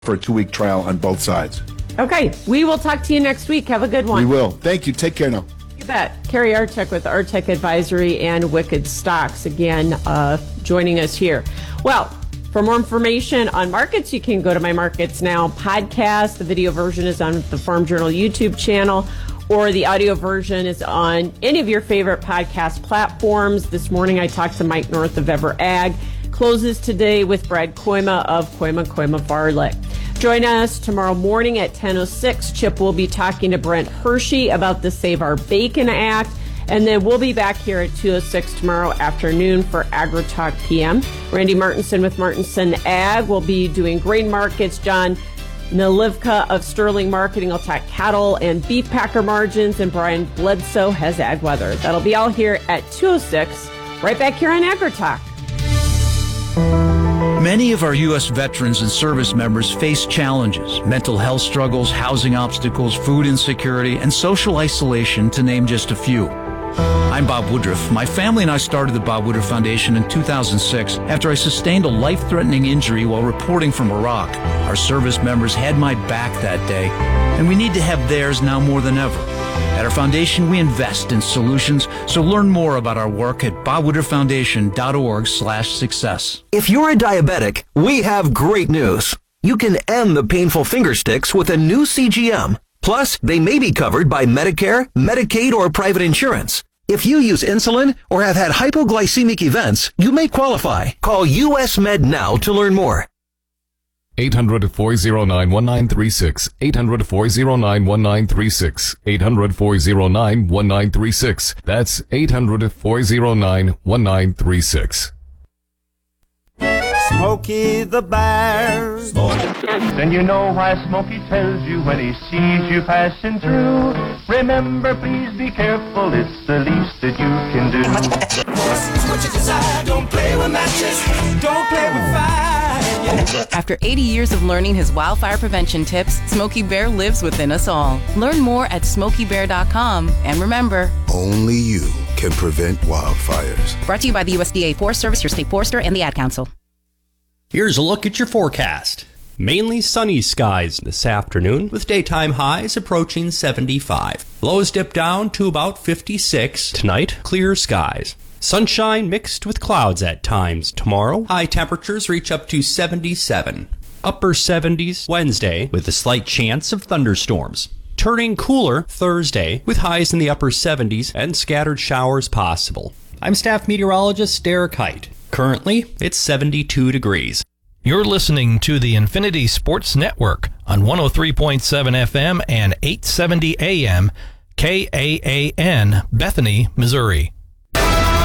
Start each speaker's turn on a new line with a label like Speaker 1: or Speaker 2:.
Speaker 1: for a 2-week trial on both sides.
Speaker 2: Okay, we will talk to you next week. Have a good one.
Speaker 1: We will. Thank you. Take care now.
Speaker 2: You bet. Carrie Artek with Artek Advisory and Wicked Stocks again joining us here. Well, for more information on markets, you can go to my Markets Now podcast. The video version is on the Farm Journal YouTube channel, or the audio version is on any of your favorite podcast platforms. This morning I talked to Mike North of Ever Ag. Closes today with Brad Koima of Koima Varlick. Join us tomorrow morning at 10:06. Chip will be talking to Brent Hershey about the Save Our Bacon Act. And then we'll be back here at 2:06 tomorrow afternoon for AgriTalk PM. Randy Martinson with Martinson Ag will be doing grain markets. John Nalivka of Sterling Marketing will talk cattle and beef packer margins. And Brian Bledsoe has ag weather. That'll be all here at 2:06, right back here on AgriTalk.
Speaker 3: Many of our U.S. veterans and service members face challenges, mental health struggles, housing obstacles, food insecurity, and social isolation, to name just a few. I'm Bob Woodruff. My family and I started the Bob Woodruff Foundation in 2006 after I sustained a life-threatening injury while reporting from Iraq. Our service members had my back that day, and we need to have theirs now more than ever. At our foundation, we invest in solutions, so learn more about our work at bobwoodrufffoundation.org/success.
Speaker 4: If you're a diabetic, we have great news. You can end the painful finger sticks with a new CGM. Plus, they may be covered by Medicare, Medicaid, or private insurance. If you use insulin or have had hypoglycemic events, you may qualify. Call US Med now to learn more.
Speaker 5: 800-409-1936. 800-409-1936. 800-409-1936. That's 800-409-1936.
Speaker 6: Smokey the Bear.
Speaker 7: Then you know why Smokey tells you when he sees you passing through. Remember, please be careful, it's the least that you can do.
Speaker 6: What you desire, don't play with matches, don't play with fire.
Speaker 8: After 80 years of learning his wildfire prevention tips, Smokey Bear lives within us all. Learn more at SmokeyBear.com. And remember,
Speaker 9: only you can prevent wildfires.
Speaker 8: Brought to you by the USDA Forest Service, your state forester, and the Ad Council.
Speaker 10: Here's a look at your forecast. Mainly sunny skies this afternoon, with daytime highs approaching 75. Lows dip down to about 56. Tonight, clear skies. Sunshine mixed with clouds at times tomorrow. High temperatures reach up to 77. Upper 70s Wednesday, with a slight chance of thunderstorms. Turning cooler Thursday, with highs in the upper 70s and scattered showers possible. I'm staff meteorologist Derek Height. Currently, it's 72 degrees.
Speaker 11: You're listening to the Infinity Sports Network on 103.7 FM and 870 AM, KAAN, Bethany, Missouri.